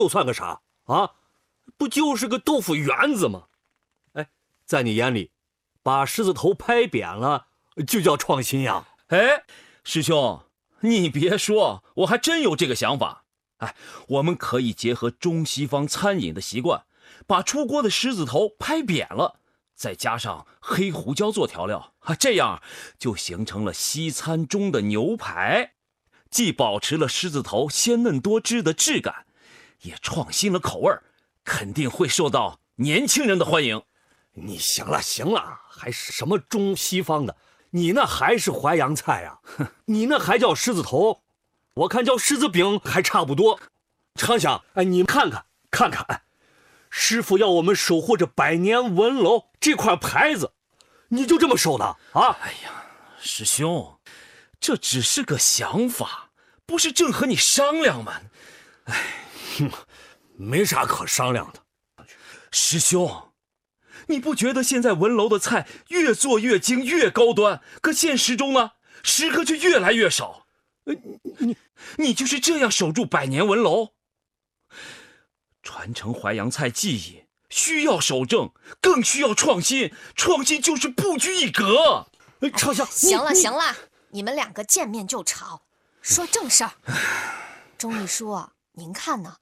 又算个啥啊？不就是个豆腐圆子吗？哎，在你眼里，把狮子头拍扁了就叫创新呀？ 哎，师兄，你别说，我还真有这个想法。哎，我们可以结合中西方餐饮的习惯，把出锅的狮子头拍扁了，再加上黑胡椒做调料，这样就形成了西餐中的牛排，既保持了狮子头鲜嫩多汁的质感，也创新了口味，肯定会受到年轻人的欢迎。 你行了，还什么中西方的？你那还是淮扬菜啊？你那还叫狮子头？我看叫狮子饼还差不多。常想，哎，你看看，哎，师傅要我们守护着百年文楼这块牌子，你就这么守的啊？ 哎呀，师兄，这只是个想法，不是正和你商量吗？ 哎，没啥可商量的。 师兄，你不觉得现在文楼的菜越做越精越高端，可现实中呢，食客却越来越少？你就是这样守住百年文楼？传承淮扬菜技艺需要守正，更需要创新，创新就是不拘一格。 丞相， 行了，你们两个见面就吵，说正事儿。钟秘书，您看呢？